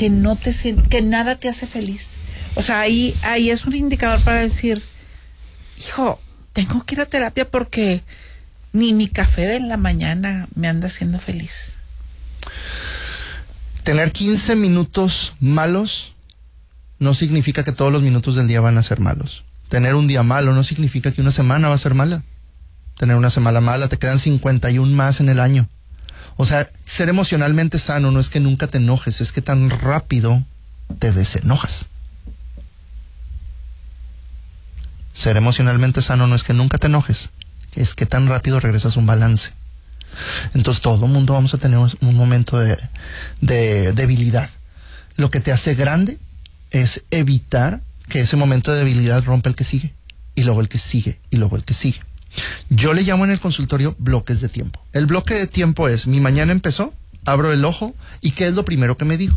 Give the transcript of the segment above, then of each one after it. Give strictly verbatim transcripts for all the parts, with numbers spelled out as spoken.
que no te sien- que nada te hace feliz. O sea, ahí, ahí es un indicador para decir, hijo, tengo que ir a terapia porque ni mi café de la mañana me anda haciendo feliz. Tener quince minutos malos no significa que todos los minutos del día van a ser malos. Tener un día malo no significa que una semana va a ser mala. Tener una semana mala, te quedan cincuenta y uno más en el año. O sea, ser emocionalmente sano no es que nunca te enojes, es que tan rápido te desenojas. Ser emocionalmente sano no es que nunca te enojes, es que tan rápido regresas a un balance. Entonces todo el mundo vamos a tener un momento de, de debilidad. Lo que te hace grande es evitar que ese momento de debilidad rompa el que sigue, y luego el que sigue, y luego el que sigue. Yo le llamo en el consultorio bloques de tiempo. El bloque de tiempo es, mi mañana empezó, abro el ojo, y ¿qué es lo primero que me digo?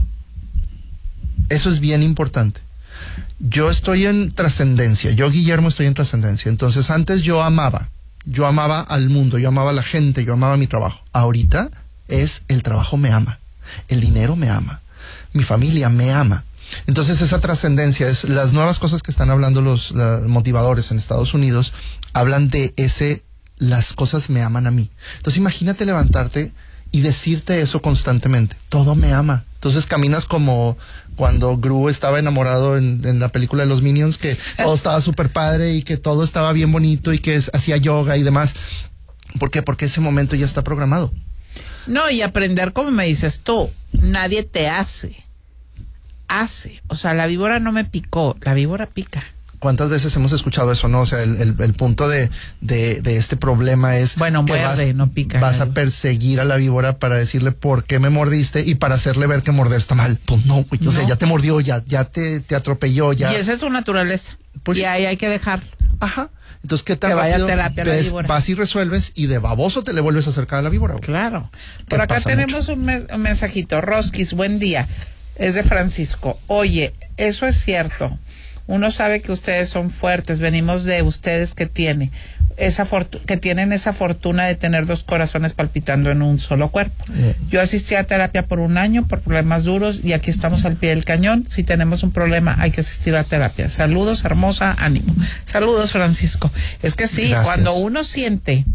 Eso es bien importante. Yo estoy en trascendencia, yo Guillermo estoy en trascendencia, entonces antes yo amaba, yo amaba al mundo, yo amaba a la gente, yo amaba mi trabajo. Ahorita es el trabajo me ama, el dinero me ama, mi familia me ama. Entonces esa trascendencia es las nuevas cosas que están hablando los, los motivadores en Estados Unidos, hablan de ese, las cosas me aman a mí. Entonces imagínate levantarte y decirte eso constantemente, todo me ama. Entonces caminas como cuando Gru estaba enamorado en, en la película de los Minions, que todo estaba súper padre y que todo estaba bien bonito y que es, hacía yoga y demás. ¿Por qué? Porque ese momento ya está programado. No, y aprender, como me dices tú, nadie te hace. Hace. O sea, la víbora no me picó, la víbora pica. ¿Cuántas veces hemos escuchado eso, no? O sea, el, el, el punto de, de, de este problema es bueno, que muerde, vas, no pica. vas a perseguir a la víbora para decirle por qué me mordiste y para hacerle ver que morder está mal. Pues no, güey, o no. sea, ya te mordió, ya, ya te, te atropelló, ya. Y esa es su naturaleza. Pues, y ahí hay que dejarlo. Ajá. Entonces, ¿qué tan que vaya rápido a terapia a la ves, víbora? vas y resuelves y de baboso te le vuelves a acercar a la víbora, güey? Claro. Por acá tenemos un, me un mensajito. Roskis, buen día. Es de Francisco. Oye, eso es cierto. Uno sabe que ustedes son fuertes, venimos de ustedes que tiene esa que tienen esa fortuna de tener dos corazones palpitando en un solo cuerpo. Yeah. Yo asistí a terapia por un año por problemas duros y aquí estamos al pie del cañón. Si tenemos un problema hay que asistir a terapia. Saludos, hermosa, ánimo. Saludos, Francisco. Es que sí, gracias. Cuando uno siente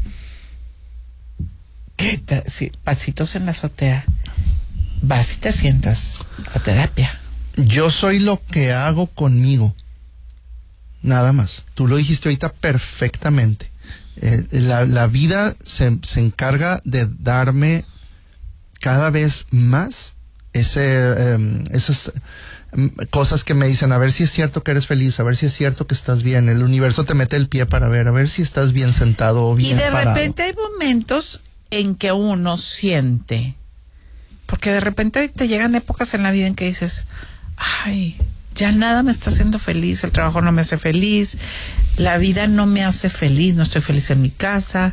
que te, sí, pasitos en la azotea, vas y te sientas a terapia. Yo soy lo que hago conmigo. Nada más. Tú lo dijiste ahorita perfectamente. Eh, la, la vida se, se encarga de darme cada vez más ese, eh, esas eh, cosas que me dicen, a ver si es cierto que eres feliz, a ver si es cierto que estás bien. El universo te mete el pie para ver, a ver si estás bien sentado o bien parado. Y de parado. Repente hay momentos en que uno siente, porque de repente te llegan épocas en la vida en que dices, ay, ya nada me está haciendo feliz, el trabajo no me hace feliz, la vida no me hace feliz, no estoy feliz en mi casa,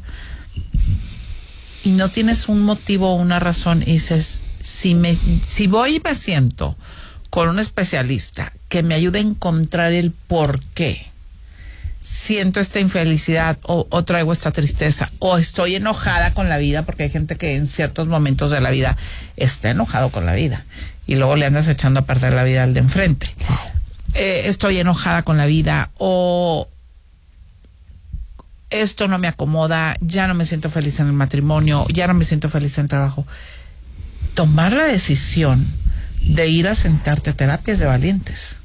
y no tienes un motivo o una razón, y dices, si me, si voy y me siento con un especialista que me ayude a encontrar el por qué siento esta infelicidad o, o traigo esta tristeza, o estoy enojada con la vida, porque hay gente que en ciertos momentos de la vida está enojado con la vida, y luego le andas echando a perder la vida al de enfrente. Wow. Eh, estoy enojada con la vida, o esto no me acomoda, ya no me siento feliz en el matrimonio, ya no me siento feliz en el trabajo. Tomar la decisión de ir a sentarte a terapias de valientes.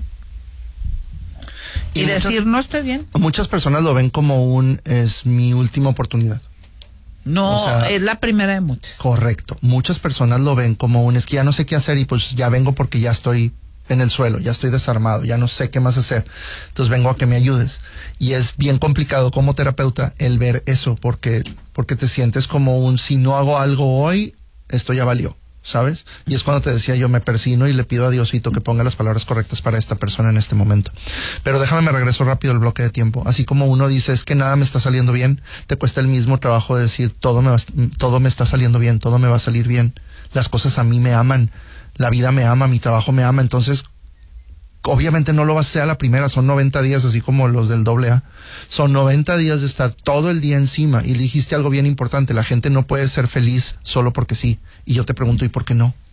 Y, y muchas, decir, no estoy bien. Muchas personas lo ven como un, es mi última oportunidad. No, o sea, es la primera de muchas. Correcto. Muchas personas lo ven como un, es que ya no sé qué hacer y pues ya vengo porque ya estoy en el suelo, ya estoy desarmado, ya no sé qué más hacer. Entonces vengo a que me ayudes. Y es bien complicado como terapeuta el ver eso, porque, porque te sientes como un, si no hago algo hoy, esto ya valió, ¿sabes? Y es cuando te decía yo, me persino y le pido a Diosito que ponga las palabras correctas para esta persona en este momento. Pero déjame, me regreso rápido al bloque de tiempo. Así como uno dice, es que nada me está saliendo bien, te cuesta el mismo trabajo de decir, todo me va, todo me está saliendo bien, todo me va a salir bien. Las cosas a mí me aman, la vida me ama, mi trabajo me ama. Entonces, obviamente no lo vas a hacer a la primera, son noventa días, así como los del doble A. Son noventa días de estar todo el día encima. Y dijiste algo bien importante, la gente no puede ser feliz solo porque sí. Y yo te pregunto, ¿y por qué no?